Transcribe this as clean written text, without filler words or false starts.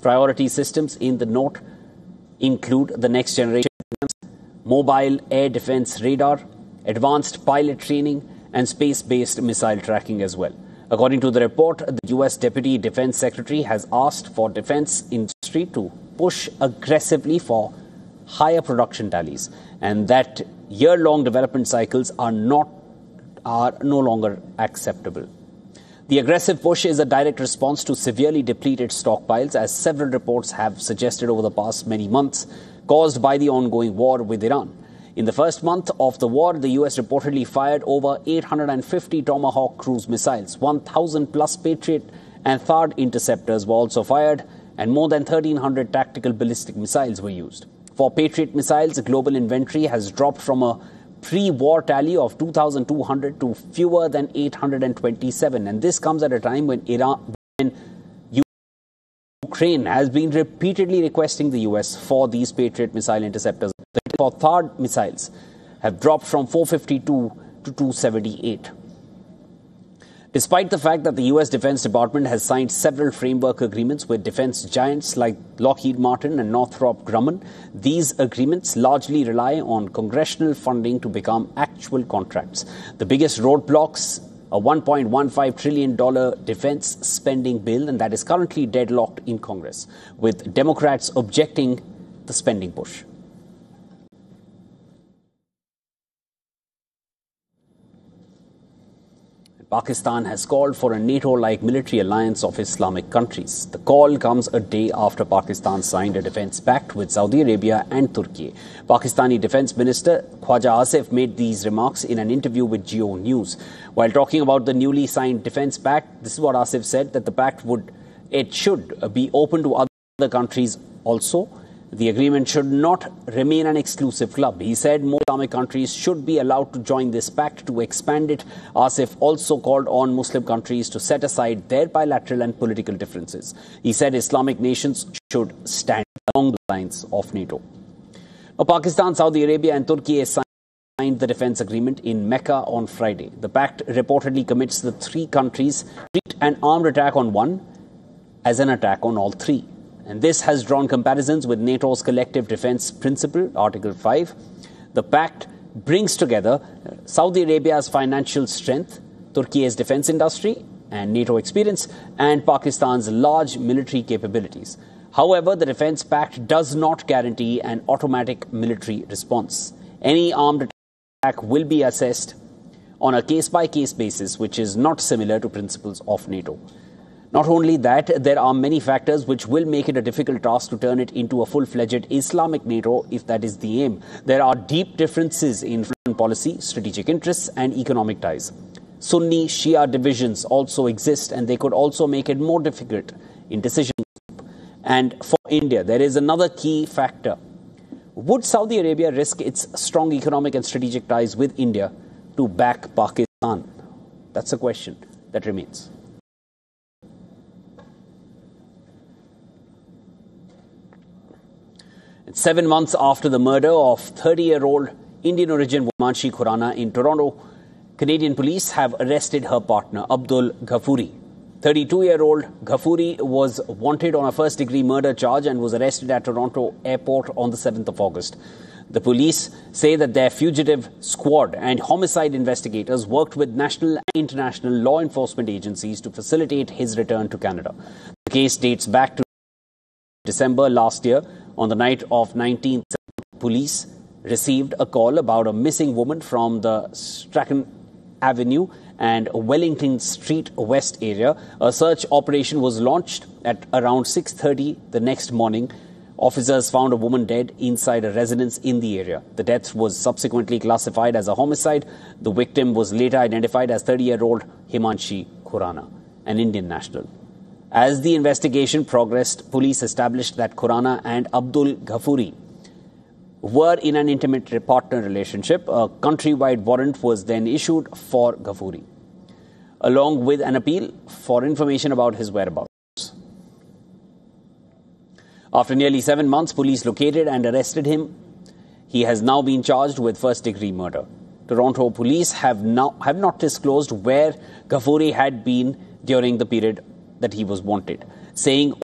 Priority systems in the note include the next generation mobile air defense radar, advanced pilot training, and space-based missile tracking as well. According to the report, the U.S. Deputy Defense Secretary has asked for defense industry to push aggressively for higher production tallies, and that year-long development cycles are no longer acceptable. The aggressive push is a direct response to severely depleted stockpiles, as several reports have suggested over the past many months, caused by the ongoing war with Iran. In the first month of the war, the U.S. reportedly fired over 850 Tomahawk cruise missiles, 1,000 plus Patriot and THAAD interceptors were also fired, and more than 1,300 tactical ballistic missiles were used. For Patriot missiles, the global inventory has dropped from a pre-war tally of 2,200 to fewer than 827. And this comes at a time when Ukraine has been repeatedly requesting the U.S. for these Patriot missile interceptors. The for THAAD missiles have dropped from 452 to 278. Despite the fact that the U.S. Defense Department has signed several framework agreements with defense giants like Lockheed Martin and Northrop Grumman, these agreements largely rely on congressional funding to become actual contracts. The biggest roadblocks, a $1.15 trillion defense spending bill, and that is currently deadlocked in Congress, with Democrats objecting the spending push. Pakistan has called for a NATO-like military alliance of Islamic countries. The call comes a day after Pakistan signed a defense pact with Saudi Arabia and Turkey. Pakistani Defense Minister Khwaja Asif made these remarks in an interview with Geo News. While talking about the newly signed defense pact, this is what Asif said, that the pact should be open to other countries also. The agreement should not remain an exclusive club. He said more Islamic countries should be allowed to join this pact to expand it. Asif also called on Muslim countries to set aside their bilateral and political differences. He said Islamic nations should stand along the lines of NATO. Now, Pakistan, Saudi Arabia and Turkey signed the defense agreement in Mecca on Friday. The pact reportedly commits the three countries to treat an armed attack on one as an attack on all three. And this has drawn comparisons with NATO's collective defense principle, Article 5. The pact brings together Saudi Arabia's financial strength, Turkey's defense industry and NATO experience, and Pakistan's large military capabilities. However, the defense pact does not guarantee an automatic military response. Any armed attack will be assessed on a case-by-case basis, which is not similar to principles of NATO. Not only that, there are many factors which will make it a difficult task to turn it into a full-fledged Islamic NATO if that is the aim. There are deep differences in foreign policy, strategic interests and economic ties. Sunni Shia divisions also exist, and they could also make it more difficult in decision. And for India, there is another key factor. Would Saudi Arabia risk its strong economic and strategic ties with India to back Pakistan? That's a question that remains. 7 months after the murder of 30-year-old Indian origin Himanshi Khurana in Toronto, Canadian police have arrested her partner, Abdul Ghafoori. 32-year-old Ghafoori was wanted on a first-degree murder charge and was arrested at Toronto airport on the 7th of August. The police say that their fugitive squad and homicide investigators worked with national and international law enforcement agencies to facilitate his return to Canada. The case dates back to December last year. On the night of 19th, police received a call about a missing woman from the Strachan Avenue and Wellington Street West area. A search operation was launched at around 6:30 the next morning. Officers found a woman dead inside a residence in the area. The death was subsequently classified as a homicide. The victim was later identified as 30-year-old Himanshi Khurana, an Indian national. As the investigation progressed, police established that Khurana and Abdul Ghafoori were in an intimate partner relationship. A countrywide warrant was then issued for Ghafoori, along with an appeal for information about his whereabouts. After nearly 7 months, police located and arrested him. He has now been charged with first-degree murder. Toronto police have not disclosed where Ghafoori had been during the period that he was wanted, saying